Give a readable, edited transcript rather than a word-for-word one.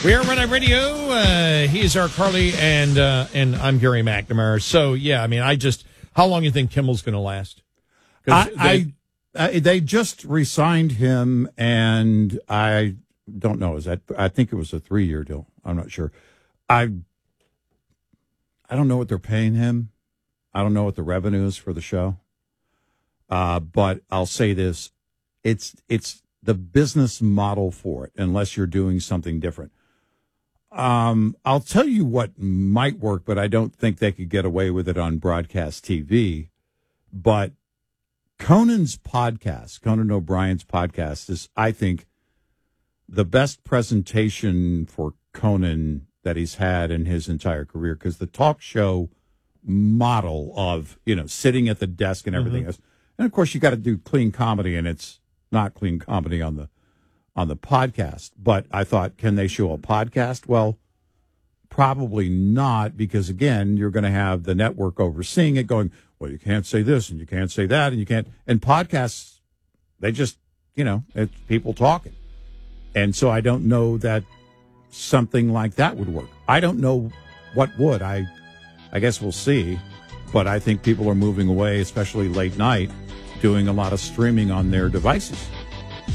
We are Red Eye Radio. He's our Carly, and I'm Gary McNamara. So, yeah, I mean, how long do you think Kimmel's going to last? They just re-signed him, and I don't know. I think it was a 3-year deal. I'm not sure. I don't know what they're paying him. I don't know what the revenue is for the show. But I'll say this. It's the business model for it, unless you're doing something different. I'll tell you what might work, but I don't think they could get away with it on broadcast TV. But Conan's podcast, Conan O'Brien's podcast, is, I think, the best presentation for Conan that he's had in his entire career, because the talk show model of, sitting at the desk and everything else. And of course you got to do clean comedy, and it's not clean comedy on the podcast. But I thought, can they show a podcast? Well, probably not, because again, you're going to have the network overseeing it going, well, you can't say this and you can't say that and you can't. And podcasts, they just, it's people talking. And so I don't know that something like that would work. I don't know what would. I guess we'll see. But I think people are moving away, especially late night, doing a lot of streaming on their devices.